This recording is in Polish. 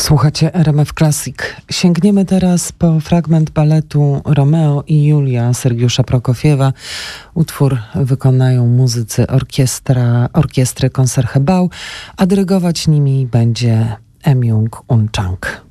Słuchacie RMF Classic. Sięgniemy teraz po fragment baletu Romeo i Julia Sergiusza Prokofiewa. Utwór wykonają muzycy orkiestry Concertgebouw, a dyrygować nimi będzie Em Jung Un Chang.